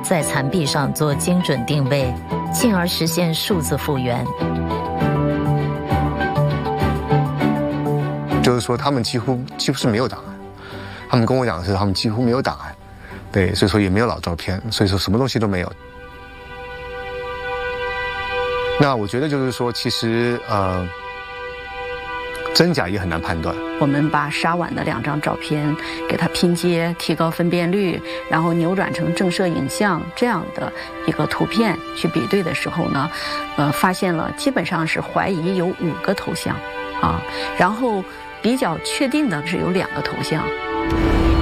在残壁上做精准定位，进而实现数字复原。 就是说他们几乎是没有档案，他们跟我讲的是他们几乎没有档案，对，所以说也没有老照片，所以说什么东西都没有。那我觉得就是说，其实真假也很难判断。 我们把沙碗的2张照片给它拼接，提高分辨率，然后扭转成正摄影像这样的一个图片去比对的时候呢，发现了基本上是怀疑有5个头像啊，然后比较确定的是有2个头像。